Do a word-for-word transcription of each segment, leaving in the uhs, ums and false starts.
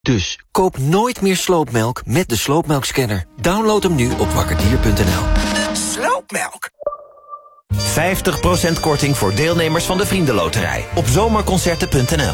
Dus koop nooit meer sloopmelk met de sloopmelkscanner. Download hem nu op wakkerdier punt n l. Sloopmelk. vijftig procent korting voor deelnemers van de Vriendenloterij op zomerconcerten punt n l.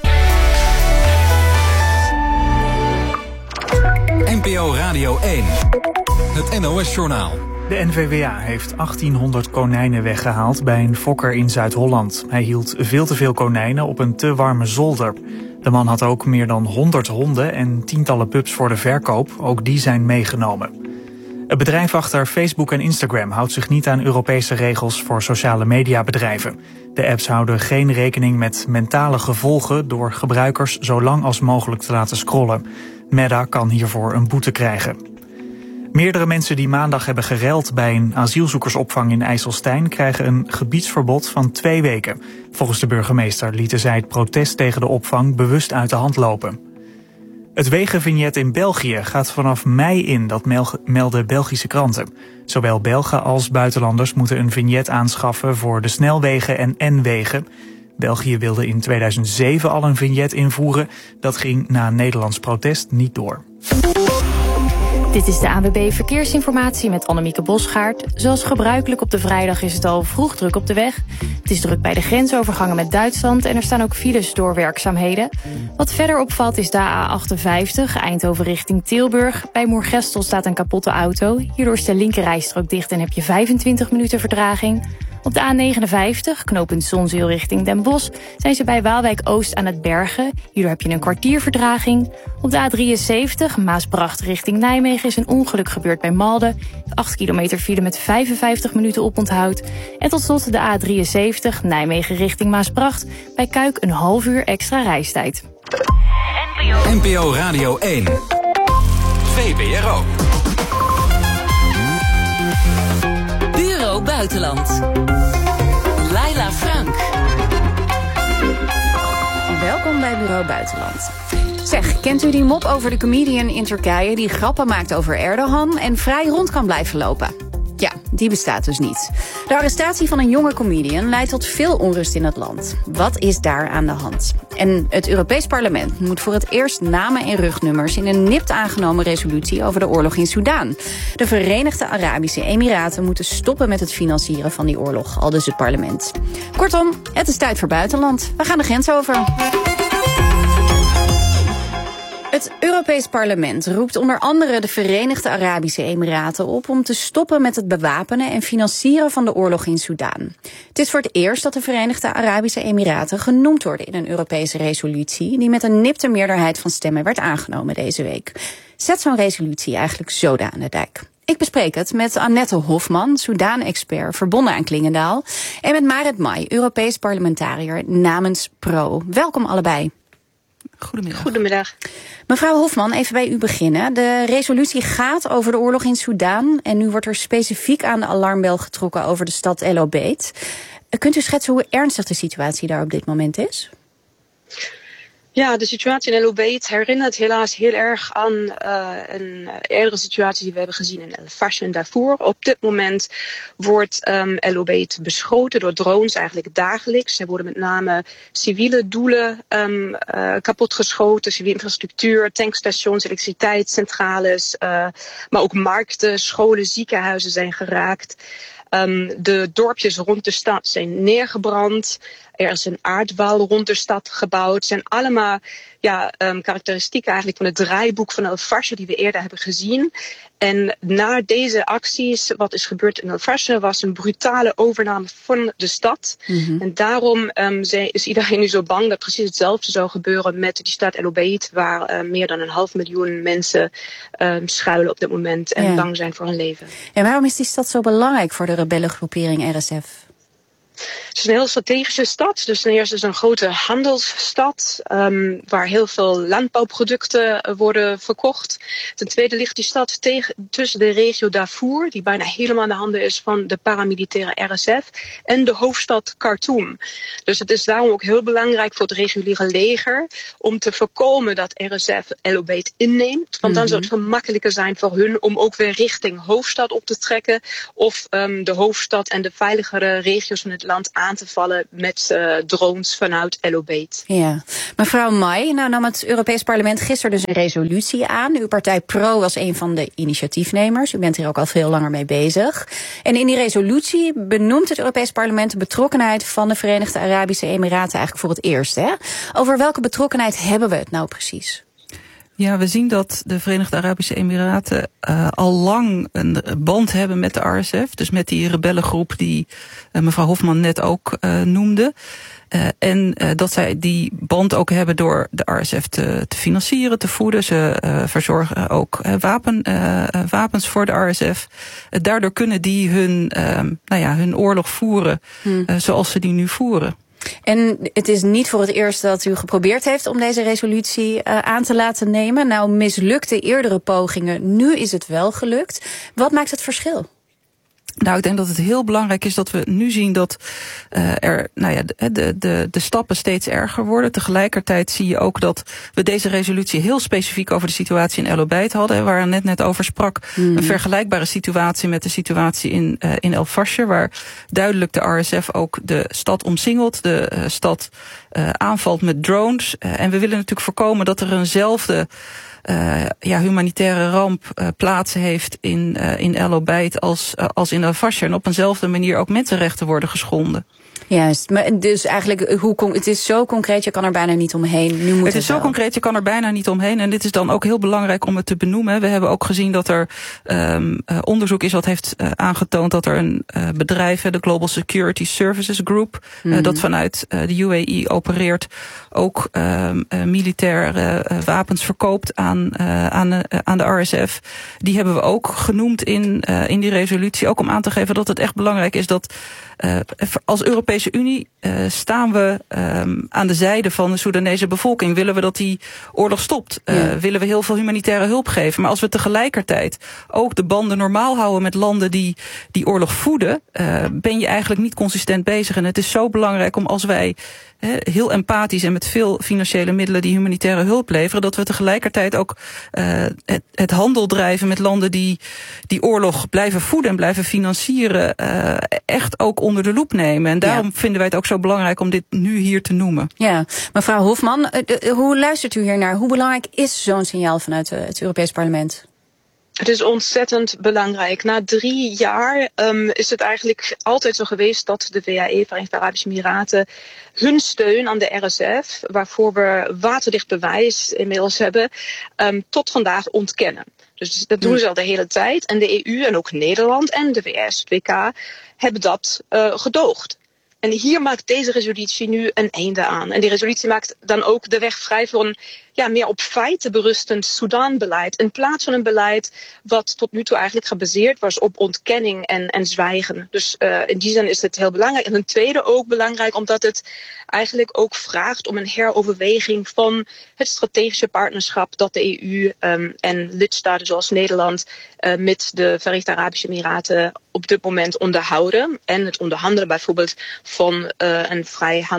N P O Radio één. Het N O S-journaal. De N V W A heeft achttienhonderd konijnen weggehaald bij een fokker in Zuid-Holland. Hij hield veel te veel konijnen op een te warme zolder. De man had ook meer dan honderd honden en tientallen pups voor de verkoop. Ook die zijn meegenomen. Het bedrijf achter Facebook en Instagram houdt zich niet aan Europese regels voor sociale mediabedrijven. De apps houden geen rekening met mentale gevolgen door gebruikers zo lang als mogelijk te laten scrollen. Meta kan hiervoor een boete krijgen. Meerdere mensen die maandag hebben gereld bij een asielzoekersopvang in IJsselstein krijgen een gebiedsverbod van twee weken. Volgens de burgemeester lieten zij het protest tegen de opvang bewust uit de hand lopen. Het wegenvignet in België gaat vanaf mei in, dat melden Belgische kranten. Zowel Belgen als buitenlanders moeten een vignet aanschaffen voor de snelwegen en N-wegen. België wilde in tweeduizend zeven al een vignet invoeren. Dat ging na een Nederlands protest niet door. Dit is de A N W B Verkeersinformatie met Annemieke Bosgaard. Zoals gebruikelijk op de vrijdag is het al vroeg druk op de weg. Het is druk bij de grensovergangen met Duitsland en er staan ook files door werkzaamheden. Wat verder opvalt is de A achtenvijftig, Eindhoven richting Tilburg. Bij Moergestel staat een kapotte auto. Hierdoor is de linkerrijstrook dicht en heb je vijfentwintig minuten vertraging. Op de A negenenvijftig, knooppunt Zonzeel richting Den Bosch, zijn ze bij Waalwijk-Oost aan het bergen. Hierdoor heb je een kwartier vertraging. Op de A drieënzeventig, Maasbracht richting Nijmegen, is een ongeluk gebeurd bij Malden. acht kilometer file met vijfenvijftig minuten oponthoud. En tot slot de A drieënzeventig, Nijmegen richting Maasbracht. Bij Kuik een half uur extra reistijd. N P O Radio één. V B R O. Bureau Buitenland. Laila Frank. Welkom bij Bureau Buitenland. Zeg, kent u die mop over de comedian in Turkije die grappen maakt over Erdogan en vrij rond kan blijven lopen? Ja, die bestaat dus niet. De arrestatie van een jonge comedian leidt tot veel onrust in het land. Wat is daar aan de hand? En het Europees Parlement moet voor het eerst namen en rugnummers in een nipt aangenomen resolutie over de oorlog in Soedan. De Verenigde Arabische Emiraten moeten stoppen met het financieren van die oorlog, aldus het parlement. Kortom, het is tijd voor buitenland. We gaan de grens over. Het Europees Parlement roept onder andere de Verenigde Arabische Emiraten op om te stoppen met het bewapenen en financieren van de oorlog in Soedan. Het is voor het eerst dat de Verenigde Arabische Emiraten genoemd worden in een Europese resolutie die met een nipte meerderheid van stemmen werd aangenomen deze week. Zet zo'n resolutie eigenlijk zoden aan de dijk? Ik bespreek het met Annette Hofman, Soedan-expert verbonden aan Klingendaal, en met Marit Mai, Europees parlementariër namens Pro. Welkom allebei. Goedemiddag. Goedemiddag. Mevrouw Hofman, even bij u beginnen. De resolutie gaat over de oorlog in Soedan en nu wordt er specifiek aan de alarmbel getrokken over de stad El Obeid. Kunt u schetsen hoe ernstig de situatie daar op dit moment is? Ja, de situatie in El Obeid herinnert helaas heel erg aan uh, een eerdere situatie die we hebben gezien in El Fasher en Darfur. Op dit moment wordt um, El Obeid beschoten door drones eigenlijk dagelijks. Er worden met name civiele doelen um, uh, kapotgeschoten, civiele infrastructuur, tankstations, elektriciteitscentrales, uh, maar ook markten, scholen, ziekenhuizen zijn geraakt. Um, de dorpjes rond de stad zijn neergebrand. Er is een aardwal rond de stad gebouwd. Het zijn allemaal ja, um, karakteristieken eigenlijk van het draaiboek van El Fasher die we eerder hebben gezien. En na deze acties, wat is gebeurd in El Fasher, was een brutale overname van de stad. Mm-hmm. En daarom um, is iedereen nu zo bang dat precies hetzelfde zou gebeuren met die stad El Obeid, waar uh, meer dan een half miljoen mensen um, schuilen op dit moment en ja. bang zijn voor hun leven. En waarom is die stad zo belangrijk voor de rebellengroepering R S F? Het is een heel strategische stad. Dus ten eerste is het een grote handelsstad um, waar heel veel landbouwproducten worden verkocht. Ten tweede ligt die stad tegen, tussen de regio Darfur, die bijna helemaal in de handen is van de paramilitaire R S F, en de hoofdstad Khartoum. Dus het is daarom ook heel belangrijk voor het reguliere leger om te voorkomen dat R S F El Obeid inneemt. Want dan zou het veel makkelijker zijn voor hun om ook weer richting hoofdstad op te trekken of um, de hoofdstad en de veiligere regio's van het land aan te vallen met uh, drones vanuit El Obeid. Ja, mevrouw May, nou nam het Europees Parlement gisteren dus een resolutie aan. Uw partij Pro was een van de initiatiefnemers. U bent hier ook al veel langer mee bezig. En in die resolutie benoemt het Europees Parlement de betrokkenheid van de Verenigde Arabische Emiraten eigenlijk voor het eerst. Hè? Over welke betrokkenheid hebben we het nou precies? Ja, we zien dat de Verenigde Arabische Emiraten uh, al lang een band hebben met de R S F. Dus met die rebellengroep die uh, mevrouw Hofman net ook uh, noemde. Uh, en uh, dat zij die band ook hebben door de R S F te, te financieren, te voeden. Ze uh, verzorgen ook uh, wapen, uh, wapens voor de R S F. Uh, daardoor kunnen die hun, uh, nou ja, hun oorlog voeren hmm. uh, zoals ze die nu voeren. En het is niet voor het eerst dat u geprobeerd heeft om deze resolutie uh, aan te laten nemen. Nou, mislukte eerdere pogingen, nu is het wel gelukt. Wat maakt het verschil? Nou, ik denk dat het heel belangrijk is dat we nu zien dat uh, er, nou ja, de, de, de, de stappen steeds erger worden. Tegelijkertijd zie je ook dat we deze resolutie heel specifiek over de situatie in El Obeid hadden, waar ik net net over sprak. Mm. Een vergelijkbare situatie met de situatie in, uh, in El Fasher, waar duidelijk de R S F ook de stad omsingelt, de uh, stad uh, aanvalt met drones. Uh, en we willen natuurlijk voorkomen dat er eenzelfde Uh, ja, humanitaire ramp uh, plaats heeft in, uh, in El Obeid als, uh, als in El Fasher. En op eenzelfde manier ook mensenrechten worden geschonden. Juist, maar dus eigenlijk, hoe, het is zo concreet, je kan er bijna niet omheen. Nu moet het is het zo wel. concreet, je kan er bijna niet omheen. En dit is dan ook heel belangrijk om het te benoemen. We hebben ook gezien dat er um, uh, onderzoek is wat heeft uh, aangetoond dat er een uh, bedrijf, de Global Security Services Group, mm-hmm. uh, dat vanuit uh, de U A E opereert, ook uh, uh, militaire uh, wapens verkoopt aan, uh, aan, uh, aan de R S F. Die hebben we ook genoemd in, uh, in die resolutie, ook om aan te geven dat het echt belangrijk is dat Uh, als Europese Unie uh, staan we um, aan de zijde van de Soedanese bevolking. Willen we dat die oorlog stopt? Uh, ja. Willen we heel veel humanitaire hulp geven? Maar als we tegelijkertijd ook de banden normaal houden met landen die die oorlog voeden, uh, ben je eigenlijk niet consistent bezig. En het is zo belangrijk om als wij He, heel empathisch en met veel financiële middelen die humanitaire hulp leveren, dat we tegelijkertijd ook uh, het, het handel drijven met landen die die oorlog blijven voeden en blijven financieren, uh, echt ook onder de loep nemen. En daarom ja. vinden wij het ook zo belangrijk om dit nu hier te noemen. Ja, mevrouw Hofman, uh, uh, hoe luistert u hier naar? Hoe belangrijk is zo'n signaal vanuit uh, het Europees Parlement? Het is ontzettend belangrijk. Na drie jaar um, is het eigenlijk altijd zo geweest dat de V A E, Verenigde Arabische Emiraten, hun steun aan de R S F, waarvoor we waterdicht bewijs inmiddels hebben, um, tot vandaag ontkennen. Dus dat doen ze al de hele tijd. En de E U en ook Nederland en de V S, het W K, hebben dat uh, gedoogd. En hier maakt deze resolutie nu een einde aan. En die resolutie maakt dan ook de weg vrij voor een ja, meer op feiten berustend Sudan-beleid. In plaats van een beleid wat tot nu toe eigenlijk gebaseerd was op ontkenning en, en zwijgen. Dus uh, in die zin is het heel belangrijk. En ten tweede ook belangrijk omdat het eigenlijk ook vraagt om een heroverweging van het strategische partnerschap dat de E U um, en lidstaten zoals Nederland uh, met de Verenigde Arabische Emiraten op dit moment onderhouden. En het onderhandelen bijvoorbeeld van uh, een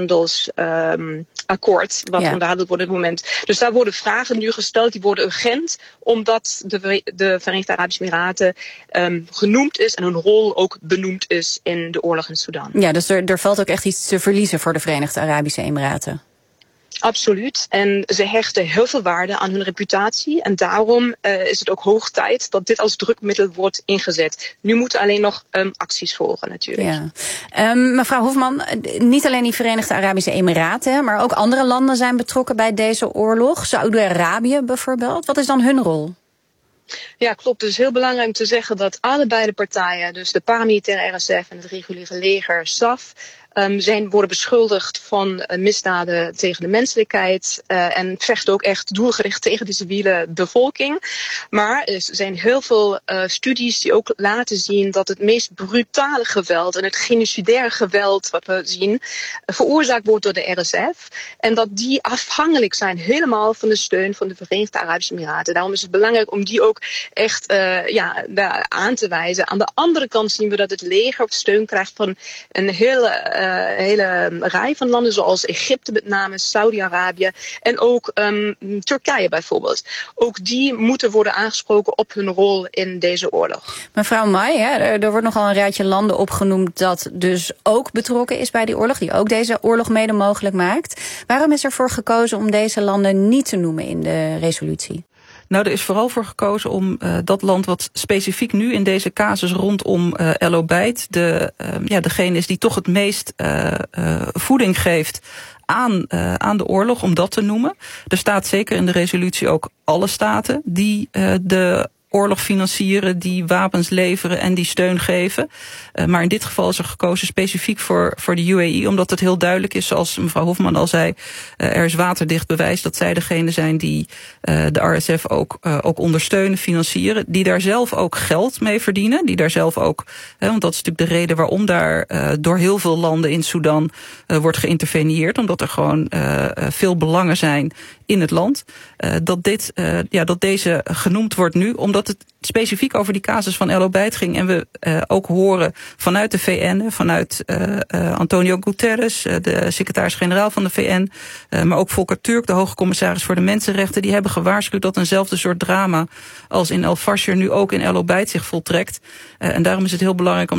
vrijhandelsakkoord um, wat ja. onderhandeld wordt op dit moment. Dus daar worden vragen nu gesteld, die worden urgent, omdat de, de Verenigde Arabische Emiraten um, genoemd is en hun rol ook benoemd is in de oorlog in Sudan. Ja, dus er, er valt ook echt iets te verliezen voor de Verenigde Arabische Emiraten. Absoluut. En ze hechten heel veel waarde aan hun reputatie. En daarom uh, is het ook hoog tijd dat dit als drukmiddel wordt ingezet. Nu moeten alleen nog um, acties volgen natuurlijk. Ja. Um, mevrouw Hofman, niet alleen die Verenigde Arabische Emiraten, maar ook andere landen zijn betrokken bij deze oorlog. Saoedi-Arabië bijvoorbeeld. Wat is dan hun rol? Ja, klopt. Het is heel belangrijk om te zeggen dat allebei de partijen, dus de paramilitaire R S F en het reguliere leger S A F, Um, zijn worden beschuldigd van uh, misdaden tegen de menselijkheid uh, en vechten ook echt doelgericht tegen de civiele bevolking. Maar er zijn heel veel uh, studies die ook laten zien dat het meest brutale geweld en het genocidaire geweld wat we zien uh, veroorzaakt wordt door de R S F. En dat die afhankelijk zijn helemaal van de steun van de Verenigde Arabische Emiraten. Daarom is het belangrijk om die ook echt uh, ja, aan te wijzen. Aan de andere kant zien we dat het leger steun krijgt van een hele uh, hele rij van landen, zoals Egypte met name, Saudi-Arabië en ook um, Turkije bijvoorbeeld. Ook die moeten worden aangesproken op hun rol in deze oorlog. Mevrouw May, hè, er, er wordt nogal een rijtje landen opgenoemd dat dus ook betrokken is bij die oorlog, die ook deze oorlog mede mogelijk maakt. Waarom is er voor gekozen om deze landen niet te noemen in de resolutie? Nou, er is vooral voor gekozen om uh, dat land wat specifiek nu in deze casus rondom uh, El Obeid, de, uh, ja, degene is die toch het meest uh, uh, voeding geeft aan, uh, aan de oorlog, om dat te noemen. Er staat zeker in de resolutie ook alle staten die uh, de oorlog financieren, die wapens leveren en die steun geven. Uh, maar in dit geval is er gekozen specifiek voor, voor de U A E, omdat het heel duidelijk is, zoals mevrouw Hofman al zei, uh, er is waterdicht bewijs dat zij degene zijn die uh, de R S F ook, uh, ook ondersteunen, financieren, die daar zelf ook geld mee verdienen, die daar zelf ook, uh, want dat is natuurlijk de reden waarom daar uh, door heel veel landen in Sudan uh, wordt geïnterveneerd, omdat er gewoon uh, veel belangen zijn in het land. Uh, dat, dit, uh, ja, dat deze genoemd wordt nu, omdat het specifiek over die casus van El Obeid ging. En we uh, ook horen vanuit de V N, vanuit uh, uh, Antonio Guterres, uh, de secretaris-generaal van de V N, uh, maar ook Volker Turk, de hoge commissaris voor de mensenrechten, die hebben gewaarschuwd dat eenzelfde soort drama als in El Fasher nu ook in El Obeid zich voltrekt. Uh, en daarom is het heel belangrijk om